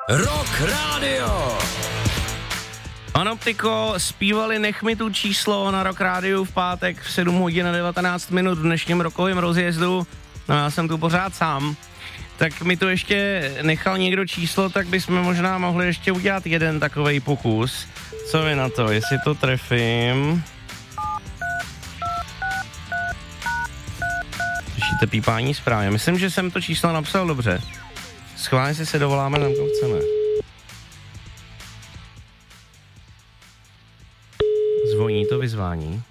Rock Radio. Anoptiko zpívali Nech mi tu číslo na Rock Radio v pátek v 7 hodin a 19 minut v dnešním rokovém rozjezdu. No já jsem tu pořád sám. Tak mi to ještě nechal někdo číslo, tak bychom možná mohli ještě udělat jeden takovej pokus. Co vy na to, jestli to trefím? Slyšíte pípání zprávy. Myslím, že jsem to číslo napsal dobře. Schválně si se dovoláme tam, koho chceme. Zvoní to vyzvání.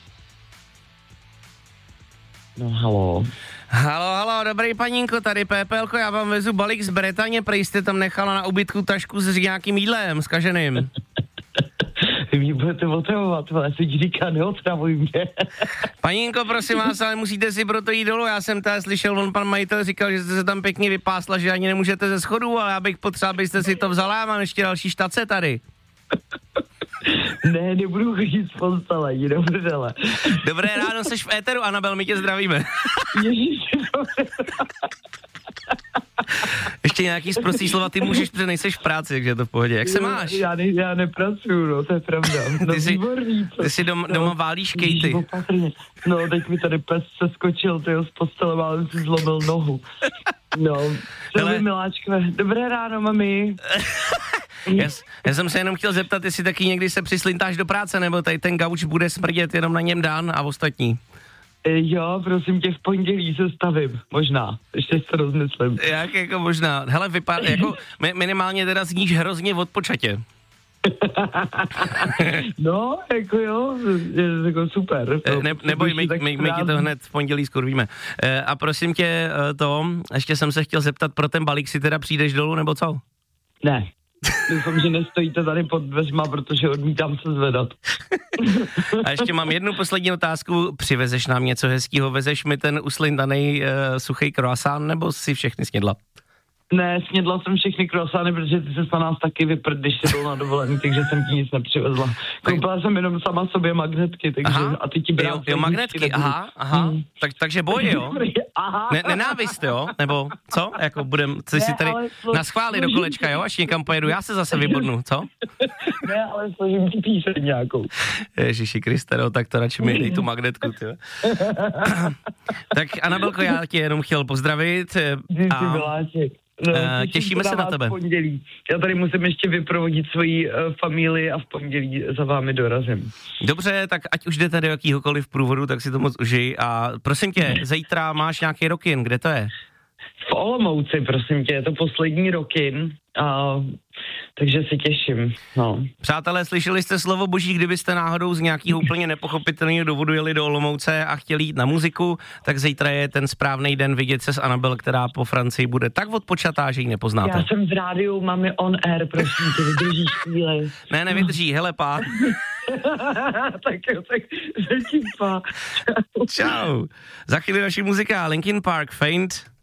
No halo. Halo, dobrý panínko, tady Pépelko, já vám vezu balík z Bretaně, prej jste tam nechala na ubytku tašku s nějakým jídlem, zkaženým. Vy mě budete otravovat, ale se ti říká, neotravuj mě. Panínko, prosím vás, ale musíte si proto jít dolů, já jsem tady slyšel, on pan majitel říkal, že jste se tam pěkně vypásla, že ani nemůžete ze schodů, ale já bych potřeboval, abyste si to vzala, mám ještě další štace tady. Ne, nebudu chodit z postele, jenom dele. Dobré ráno, seš v éteru, Anabel, my tě zdravíme. Ježiši, Ještě nějaký sprostý slova, ty můžeš, protože nejseš v práci, takže je to v pohodě. Jak se máš? Já nepracuju, no, to je pravda. No, ty si doma válíš kejty. No, teď mi tady pes seskočil, tyjo, z postele, málem si zlomil nohu. No, celý miláčkové. Dobré ráno, mami. Já jsem se jenom chtěl zeptat, jestli taky někdy se přislintáš do práce, nebo tady ten gauč bude smrdět jenom na něm Dan a ostatní. Jo, prosím tě, v pondělí se stavím, možná, ještě se rozmyslím. Jak jako možná, hele, vypadá, jako minimálně teda zníš hrozně odpočatě. No, jako jo, je jako super. Neboj, my ti to hned v pondělí skurvíme. A prosím tě, ještě jsem se chtěl zeptat, pro ten balík si teda přijdeš dolů, nebo co? Ne. Doufám, že nestojíte tady pod dveřma, protože odmítám se zvedat. A ještě mám jednu poslední otázku. Přivezeš nám něco hezkýho? Vezeš mi ten uslindaný suchý croissant, nebo si všechny snědla? Ne, snědla jsem všechny croissanty, protože ty se na nás taky vyprd, když jsi byl na dovolený, takže jsem ti nic nepřivezla. Koupila jsem jenom sama sobě magnetky, takže a ty ti brát. Jo, magnetky, aha. Takže boj, jo? Aha. Nenávist, jo? Nebo co? Jako ty si tady naschváli do kolečka, jo? Až někam pojedu, já se zase vybodnu, co? Ne, ale složím ti píseň nějakou. Ježiši Kriste, no, tak to radši mi dej tu magnetku, ty. Tak Anabelko, já tě jenom chtěl pozdravit. No, těšíme se na tebe. Pondělí. Já tady musím ještě vyprovodit svoji familii a v pondělí za vámi dorazím. Dobře, tak ať už jdete do jakýhokoliv průvodu, tak si to moc užij. A prosím tě, zítra máš nějaký rockin, kde to je? V Olomouci, prosím tě, je to poslední rockin, takže se těším. No. Přátelé, slyšeli jste slovo boží, kdybyste náhodou z nějakého úplně nepochopitelného důvodu jeli do Olomouce a chtěli jít na muziku, tak zítra je ten správný den vidět se s Anabel, která po Francii bude tak odpočatá, že ji nepoznáte. Já jsem v rádiu, máme on air, prosím tě, vydržíš chvíli. Ne, nevydrží, hele pá. Tak jo, tak zatím pá. Čau. Za chvíli další muzika, Linkin Park, Faint.